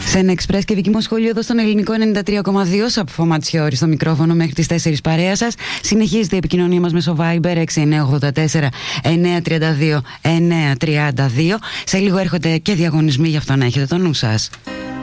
Σεν Εξπρές και δική μου σχόλιο εδώ στον Ελληνικό 93,2. Σαπφό Ματσιόρι στο μικρόφωνο μέχρι τις 4 παρέα σας. Συνεχίζεται η επικοινωνία μας μέσω Viber 6984 932 932. Σε λίγο έρχονται και διαγωνισμοί, γι' αυτό να έχετε το νου σας.